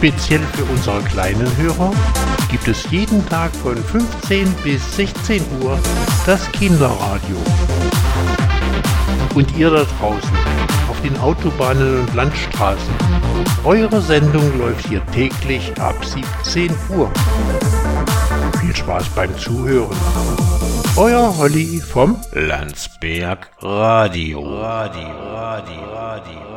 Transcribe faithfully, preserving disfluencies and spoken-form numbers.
Speziell für unsere kleinen Hörer gibt es jeden Tag von fünfzehn bis sechzehn Uhr das Kinderradio. Und ihr da draußen auf den Autobahnen und Landstraßen, eure Sendung läuft hier täglich ab siebzehn Uhr. Viel Spaß beim Zuhören. Euer Holly vom Landsberg Radio. Radio, Radio, Radio.